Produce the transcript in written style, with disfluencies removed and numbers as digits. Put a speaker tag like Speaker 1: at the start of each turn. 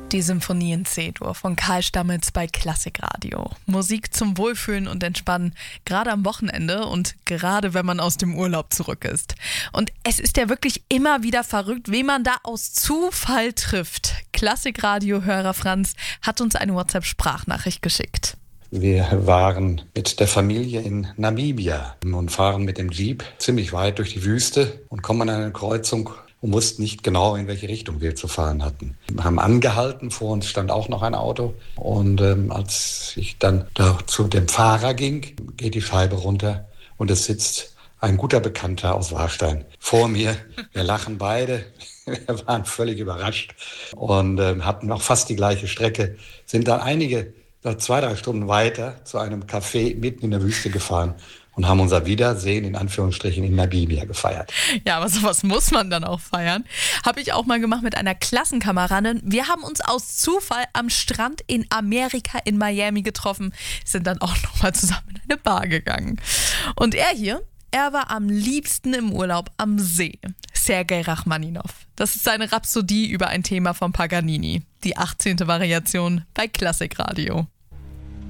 Speaker 1: Die Symphonie in C-Dur von Karl Stammitz bei Klassikradio. Musik zum Wohlfühlen und Entspannen, gerade am Wochenende und gerade wenn man aus dem Urlaub zurück ist. Und es ist ja wirklich immer wieder verrückt, wen man da aus Zufall trifft. Klassikradio-Hörer Franz hat uns eine WhatsApp-Sprachnachricht geschickt.
Speaker 2: Wir waren mit der Familie in Namibia und fahren mit dem Jeep ziemlich weit durch die Wüste und kommen an eine Kreuzung und wussten nicht genau, in welche Richtung wir zu fahren hatten. Wir haben angehalten, vor uns stand auch noch ein Auto und als ich dann da zu dem Fahrer ging, geht die Scheibe runter und es sitzt ein guter Bekannter aus Warstein vor mir. Wir lachen beide, wir waren völlig überrascht und hatten noch fast die gleiche Strecke, sind dann 2-3 Stunden weiter zu einem Café mitten in der Wüste gefahren und haben unser Wiedersehen in Anführungsstrichen in Namibia gefeiert.
Speaker 1: Ja, aber sowas muss man dann auch feiern. Habe ich auch mal gemacht mit einer Klassenkameradin. Wir haben uns aus Zufall am Strand in Amerika in Miami getroffen, sind dann auch nochmal zusammen in eine Bar gegangen. Und er war am liebsten im Urlaub am See. Sergei Rachmaninov. Das ist seine Rhapsodie über ein Thema von Paganini. Die 18. Variation bei Klassikradio.